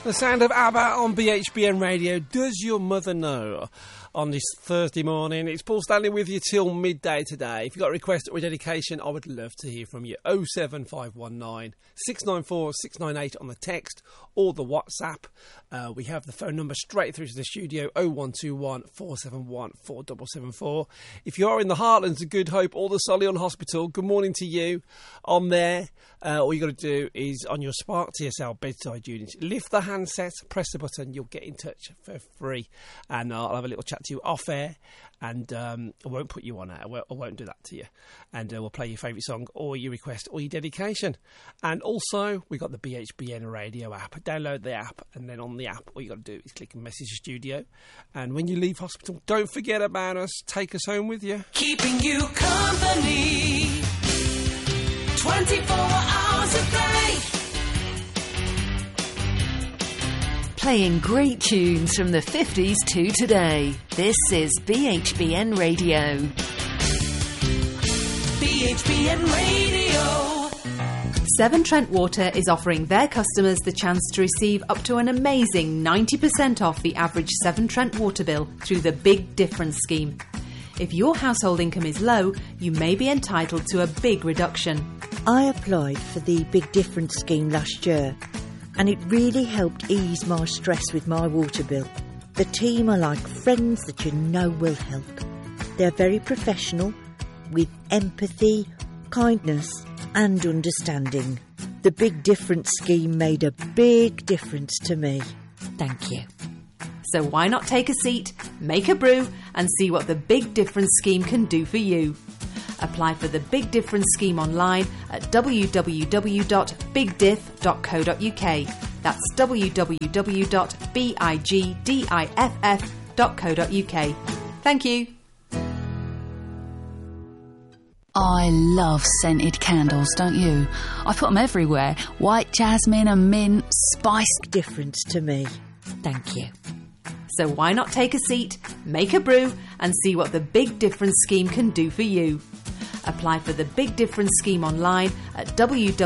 The sound of ABBA on BHBN Radio. Does your mother know? On this Thursday morning, it's Paul Stanley with you till midday today. If you've got a request or a dedication, I would love to hear from you. 07519 694 698 on the text or the WhatsApp. We have the phone number straight through to the studio, 0121 471 4774. If you are in the heartlands of Good Hope or the Solihull Hospital, good morning to you. On there, all you got to do is on your Spark TSL bedside unit, lift the handset, press the button, you'll get in touch for free, and I'll have a little chat to you off air, and I won't put you on air. I won't do that to you, and we'll play your favourite song or your request or your dedication. And also we've got the BHBN Radio app. Download the app, and then on the app all you got to do is click and message the studio, and when you leave hospital, don't forget about us. Take us home with you, keeping you company 24 hours a day, playing great tunes from the 50s to today. This is BHBN Radio. BHBN Radio. Severn Trent Water is offering their customers the chance to receive up to an amazing 90% off the average Severn Trent water bill through the Big Difference scheme. If your household income is low, you may be entitled to a big reduction. I applied for the Big Difference scheme last year, and it really helped ease my stress with my water bill. The team are like friends that you know will help. They're very professional, with empathy, kindness and understanding. The Big Difference scheme made a big difference to me. Thank you. So why not take a seat, make a brew and see what the Big Difference scheme can do for you. Apply for the Big Difference scheme online at www.bigdiff.co.uk. That's www.bigdiff.co.uk. Thank you. I love scented candles, don't you? I put them everywhere. White jasmine and mint, spice. Difference to me. Thank you. So why not take a seat, make a brew and see what the Big Difference scheme can do for you. Apply for the Big Difference scheme online at www.bigdiff.co.uk.